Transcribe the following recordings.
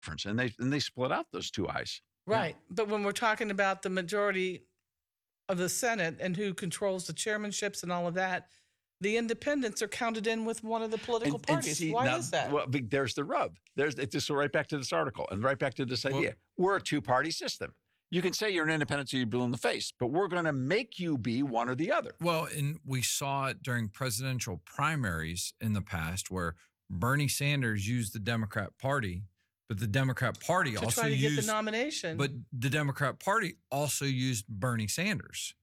difference. And they split out those two eyes. Right. Yeah. But when we're talking about the majority of the Senate and who controls the chairmanships and all of that, the independents are counted in with one of the political parties. See, why is that? Well, there's the rub. It's just right back to this article and right back to this idea. We're a two-party system. You can say you're an independent so you're blue in the face, but we're going to make you be one or the other. Well, and we saw it during presidential primaries in the past where Bernie Sanders used the Democrat Party, but the Democrat Party to also try to used get the nomination. But the Democrat Party also used Bernie Sanders.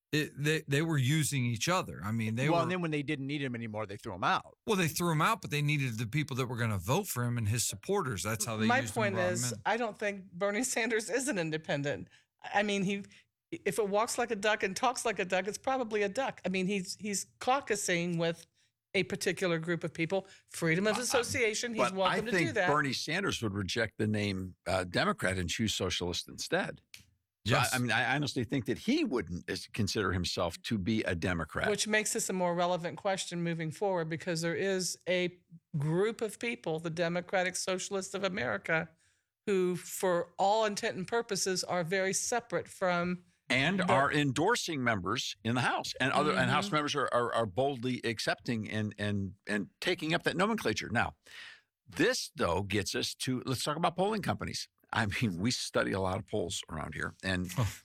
They were using each other. I mean, and then when they didn't need him anymore, they threw him out. Well, they threw him out, but they needed the people that were going to vote for him and his supporters. That's how they used him. My point is, I don't think Bernie Sanders is an independent. I mean, if it walks like a duck and talks like a duck, it's probably a duck. I mean, he's caucusing with a particular group of people. Freedom of association. He's welcome to do that. I think Bernie Sanders would reject the name Democrat and choose socialist instead. So Yes. I mean, I honestly think that he wouldn't consider himself to be a Democrat. Which makes this a more relevant question moving forward, because there is a group of people, the Democratic Socialists of America, who, for all intent and purposes, are very separate from and are endorsing members in the House, and other and House members are boldly accepting and taking up that nomenclature. Now, this though gets us to, let's talk about polling companies. I mean, we study a lot of polls around here, and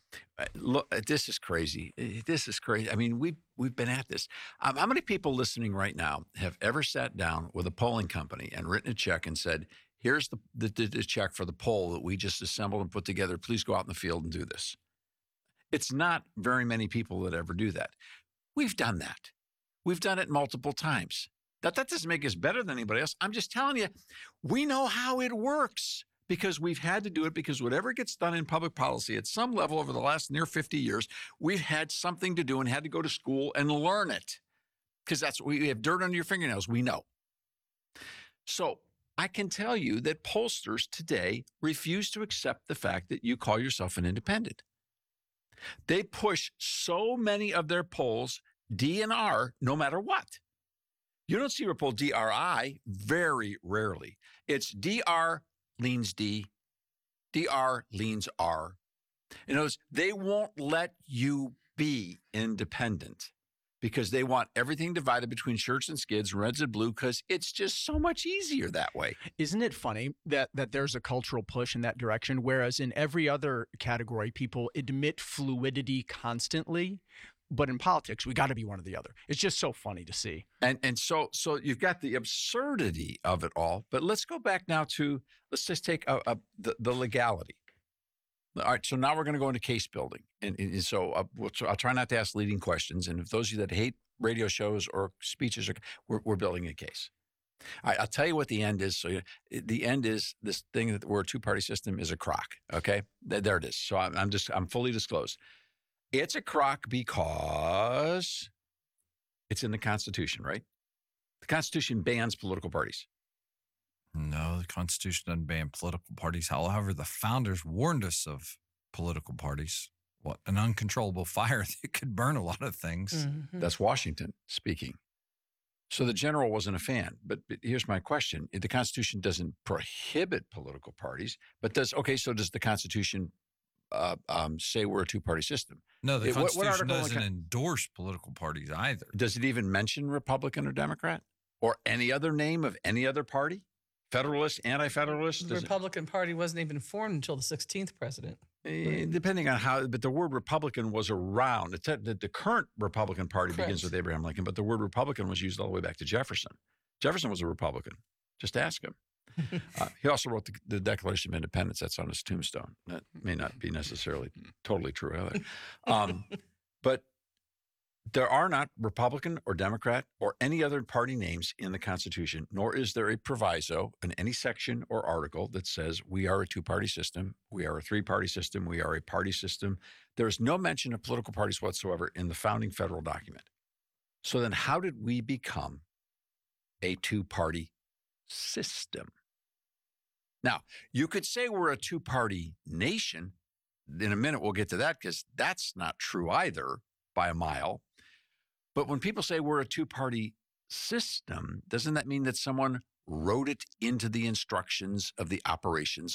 look, this is crazy. This is crazy. I mean, we've been at this. How many people listening right now have ever sat down with a polling company and written a check and said, "Here's the check for the poll that we just assembled and put together. Please go out in the field and do this." It's not very many people that ever do that. We've done that. We've done it multiple times. That doesn't make us better than anybody else. I'm just telling you, we know how it works. Because we've had to do it, because whatever gets done in public policy at some level over the last near 50 years, we've had something to do and had to go to school and learn it. Because that's what we have dirt under your fingernails, we know. So I can tell you that pollsters today refuse to accept the fact that you call yourself an independent. They push so many of their polls DNR no matter what. You don't see a poll DRI very rarely. It's DR leans D, DR leans R. In other words, they won't let you be independent because they want everything divided between shirts and skids, reds and blue, because it's just so much easier that way. Isn't it funny that there's a cultural push in that direction, whereas in every other category, people admit fluidity constantly? But in politics, we got to be one or the other. It's just so funny to see. And so you've got the absurdity of it all. But let's go back now to, let's just take the legality. All right, so now we're going to go into case building. And so I'll try not to ask leading questions. And if those of you that hate radio shows or speeches, we're building a case. I'll tell you what the end is. So the end is this thing that we're a two-party system is a crock, okay? There it is. So I'm fully disclosed. It's a crock because it's in the Constitution, right? The Constitution bans political parties. No, the Constitution doesn't ban political parties. However, the founders warned us of political parties. What, an uncontrollable fire that could burn a lot of things. Mm-hmm. That's Washington speaking. So the general wasn't a fan. But here's my question. The Constitution doesn't prohibit political parties, but does the Constitution say we're a two-party system? No, the Constitution doesn't endorse political parties either. Does it even mention Republican or Democrat or any other name of any other party? Federalist, anti-federalist? The Republican Party wasn't even formed until the 16th president. Depending on how, but the word Republican was around. The current Republican Party Correct. begins with Abraham Lincoln, but the word Republican was used all the way back to Jefferson. Jefferson was a Republican. Just ask him. He also wrote the Declaration of Independence. That's on his tombstone. That may not be necessarily totally true either. But there are not Republican or Democrat or any other party names in the Constitution, nor is there a proviso in any section or article that says we are a two-party system, we are a three-party system, we are a party system. There is no mention of political parties whatsoever in the founding federal document. So then how did we become a two-party system? Now, you could say we're a two-party nation. In a minute, we'll get to that because that's not true either by a mile. But when people say we're a two-party system, doesn't that mean that someone wrote it into the instructions of the operations